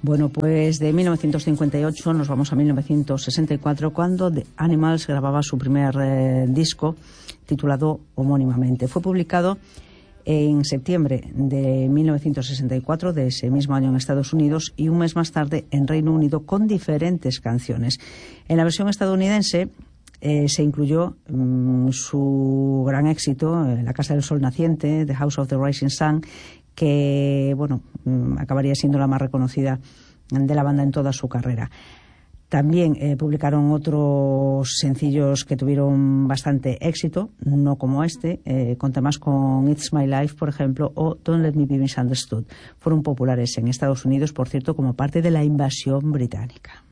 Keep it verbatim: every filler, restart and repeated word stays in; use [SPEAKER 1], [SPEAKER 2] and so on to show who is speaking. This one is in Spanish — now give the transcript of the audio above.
[SPEAKER 1] Bueno, pues de mil novecientos cincuenta y ocho nos vamos a mil novecientos sesenta y cuatro, cuando The Animals grababa su primer eh, disco titulado homónimamente. Fue publicado en septiembre de mil novecientos sesenta y cuatro, de ese mismo año en Estados Unidos, y un mes más tarde en Reino Unido, con diferentes canciones. En la versión estadounidense eh, se incluyó mmm, su gran éxito, eh, La Casa del Sol Naciente, The House of the Rising Sun, que bueno, mmm, acabaría siendo la más reconocida de la banda en toda su carrera. También eh, publicaron otros sencillos que tuvieron bastante éxito, no como este, eh, con temas con It's My Life, por ejemplo, o Don't Let Me Be Misunderstood. Fueron populares en Estados Unidos, por cierto, como parte de la invasión británica.